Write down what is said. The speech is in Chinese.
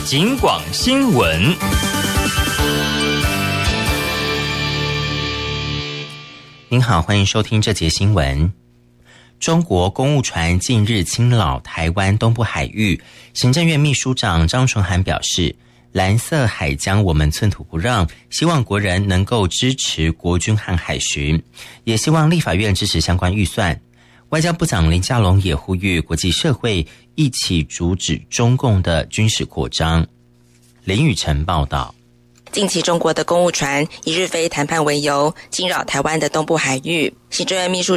警广新闻。您好，欢迎收听这节新闻。中国公务船近日侵扰台湾东部海域，行政院秘书长张纯涵表示，蓝色海疆我们寸土不让，希望国人能够支持国军和海巡，也希望立法院支持相关预算。外交部长林佳龙也呼吁国际社会一起阻止中共的军事扩张。林宇晨报道。 近期中国的公务船以日非谈判为由，侵扰台湾的东部海域。行政院秘书